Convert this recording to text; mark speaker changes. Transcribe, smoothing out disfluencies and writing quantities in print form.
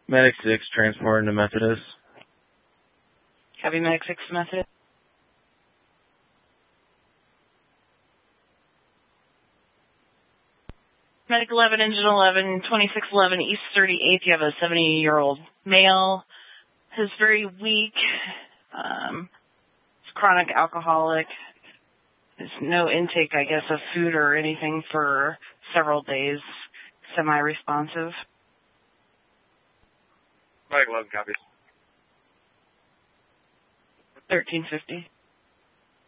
Speaker 1: Medic 6, transporting to Methodist.
Speaker 2: Copy, Medic 6 Methodist. Medic 11, Engine 11, 2611 East 38th. You have a 70-year-old male who's very weak. He's chronic alcoholic. There's no intake, I guess, of food or anything for several days. Semi-responsive.
Speaker 3: Medic 11, copy.
Speaker 2: 1350.